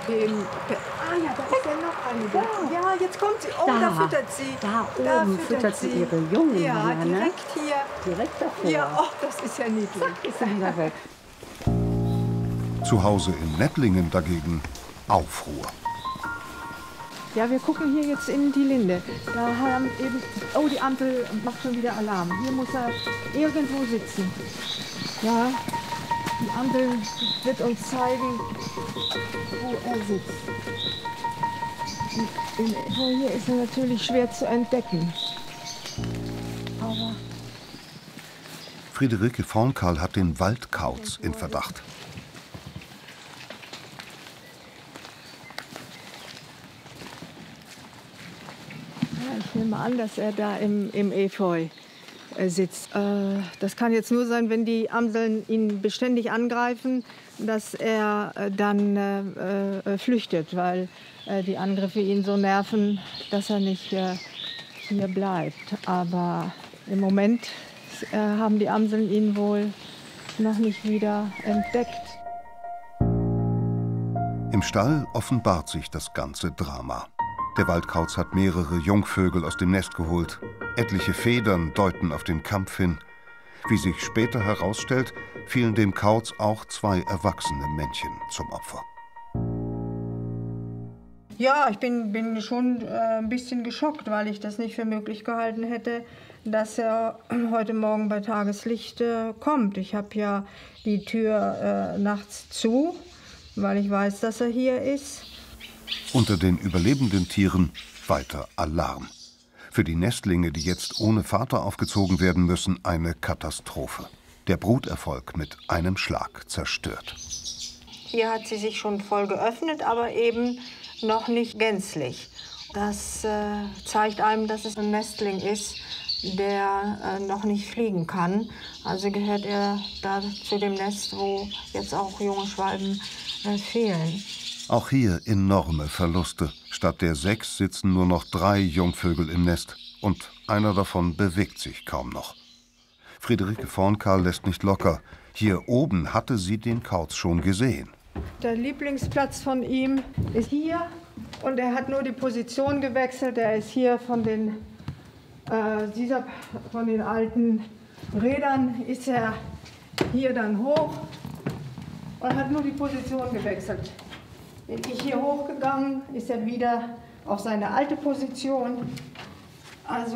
Ah ja, da ist ja noch eine. Ja, jetzt kommt sie. Oh, da füttert sie. Da oben füttert sie ihre Jungen. Ja, hier, direkt ne? hier. Direkt davor. Ja, oh, das ist ja niedlich. Zack, ist er wieder weg. Zu Hause in Nettlingen dagegen Aufruhr. Ja, wir gucken hier jetzt in die Linde. Da haben eben... Oh, die Ampel macht schon wieder Alarm. Hier muss er irgendwo sitzen. Ja, die Ampel wird uns zeigen, wo er sitzt. Hier ist er natürlich schwer zu entdecken. Aber Friederike Vornkarl hat den Waldkauz in Verdacht. ich nehme an, dass er da im Efeu sitzt. Das kann jetzt nur sein, wenn die Amseln ihn beständig angreifen, dass er dann flüchtet, weil die Angriffe ihn so nerven, dass er nicht hier bleibt. Aber im Moment haben die Amseln ihn wohl noch nicht wieder entdeckt. Im Stall offenbart sich das ganze Drama. Der Waldkauz hat mehrere Jungvögel aus dem Nest geholt. Etliche Federn deuten auf den Kampf hin. Wie sich später herausstellt, fielen dem Kauz auch 2 erwachsene Männchen zum Opfer. Ja, ich bin schon ein bisschen geschockt, weil ich das nicht für möglich gehalten hätte, dass er heute Morgen bei Tageslicht kommt. Ich habe ja die Tür nachts zu, weil ich weiß, dass er hier ist. Unter den überlebenden Tieren weiter Alarm. Für die Nestlinge, die jetzt ohne Vater aufgezogen werden müssen, eine Katastrophe. Der Bruterfolg mit einem Schlag zerstört. Hier hat sie sich schon voll geöffnet, aber eben noch nicht gänzlich. Das zeigt einem, dass es ein Nestling ist, der noch nicht fliegen kann. Also gehört er da zu dem Nest, wo jetzt auch junge Schwalben fehlen. Auch hier enorme Verluste. Statt der 6 sitzen nur noch 3 Jungvögel im Nest. Und einer davon bewegt sich kaum noch. Friederike Vornkarl lässt nicht locker. Hier oben hatte sie den Kauz schon gesehen. Der Lieblingsplatz von ihm ist hier. Und er hat nur die Position gewechselt. Er ist hier von den alten Rädern ist er hier dann hoch und hat nur die Position gewechselt. Bin ich hier hochgegangen, ist er wieder auf seine alte Position. Also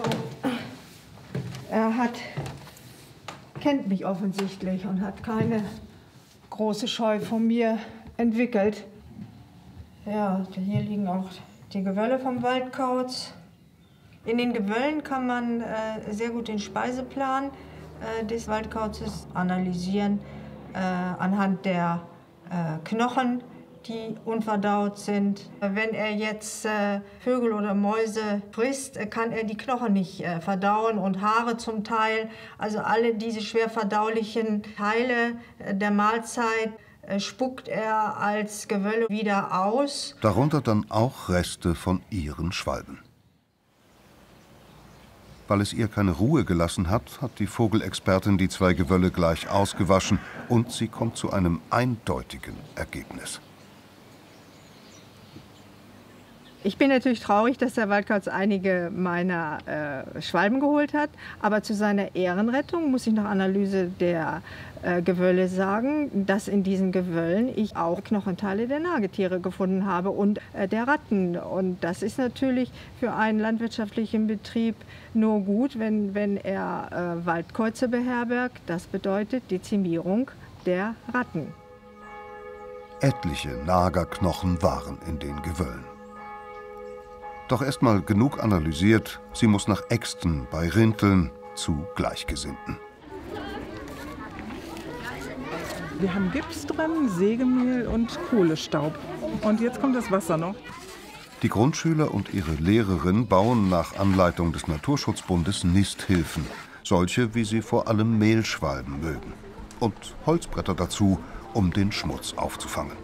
er kennt mich offensichtlich und hat keine große Scheu vor mir entwickelt. Ja, hier liegen auch die Gewölle vom Waldkauz. In den Gewöllen kann man sehr gut den Speiseplan des Waldkauzes analysieren anhand der Knochen, die unverdaut sind. Wenn er jetzt Vögel oder Mäuse frisst, kann er die Knochen nicht verdauen und Haare zum Teil. Also alle diese schwer verdaulichen Teile der Mahlzeit spuckt er als Gewölle wieder aus. Darunter dann auch Reste von ihren Schwalben. Weil es ihr keine Ruhe gelassen hat, hat die Vogelexpertin die 2 Gewölle gleich ausgewaschen und sie kommt zu einem eindeutigen Ergebnis. Ich bin natürlich traurig, dass der Waldkauz einige meiner Schwalben geholt hat. Aber zu seiner Ehrenrettung muss ich nach Analyse der Gewölle sagen, dass in diesen Gewöllen ich auch Knochenteile der Nagetiere gefunden habe und der Ratten. Und das ist natürlich für einen landwirtschaftlichen Betrieb nur gut, wenn er Waldkäuze beherbergt. Das bedeutet Dezimierung der Ratten. Etliche Nagerknochen waren in den Gewöllen. Doch erst mal genug analysiert, sie muss nach Exten bei Rinteln zu Gleichgesinnten. Wir haben Gips drin, Sägemehl und Kohlestaub. Und jetzt kommt das Wasser noch. Die Grundschüler und ihre Lehrerin bauen nach Anleitung des Naturschutzbundes Nisthilfen. Solche, wie sie vor allem Mehlschwalben mögen. Und Holzbretter dazu, um den Schmutz aufzufangen.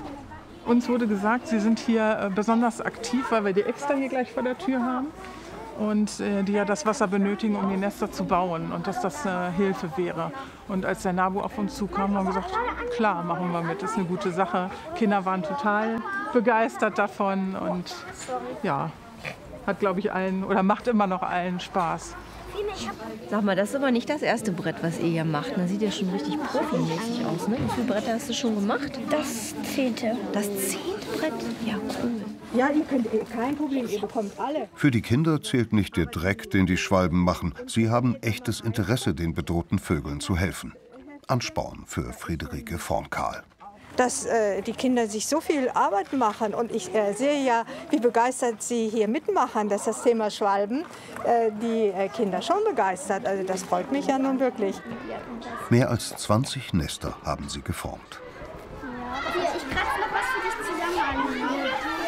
Uns wurde gesagt, Sie sind hier besonders aktiv, weil wir die Exter hier gleich vor der Tür haben. und die ja das Wasser benötigen, um die Nester zu bauen und dass das eine Hilfe wäre. Und als der NABU auf uns zukam, haben wir gesagt, klar, machen wir mit, das ist eine gute Sache. Kinder waren total begeistert davon und ja, hat, glaube ich, allen oder macht immer noch allen Spaß. Sag mal, das ist aber nicht das erste Brett, was ihr hier macht. Das sieht ja schon richtig profimäßig aus, ne? Wie viele Bretter hast du schon gemacht? Das 10. Das 10. Brett? Ja, cool. Ja, ihr könnt kein Problem, ihr bekommt alle. Für die Kinder zählt nicht der Dreck, den die Schwalben machen. Sie haben echtes Interesse, den bedrohten Vögeln zu helfen. Ansporn für Friederike Vornkahl. Dass die Kinder sich so viel Arbeit machen und ich sehe ja, wie begeistert sie hier mitmachen, dass das Thema Schwalben die Kinder schon begeistert. Also das freut mich ja nun wirklich. Mehr als 20 Nester haben sie geformt. Hier, ich kratze noch was für dich zusammen.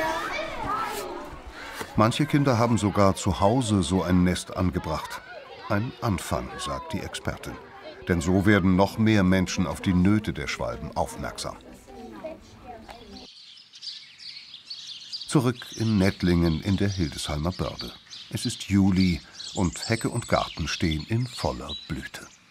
Manche Kinder haben sogar zu Hause so ein Nest angebracht. Ein Anfang, sagt die Expertin. Denn so werden noch mehr Menschen auf die Nöte der Schwalben aufmerksam. Zurück in Nettlingen in der Hildesheimer Börde. Es ist Juli und Hecke und Garten stehen in voller Blüte.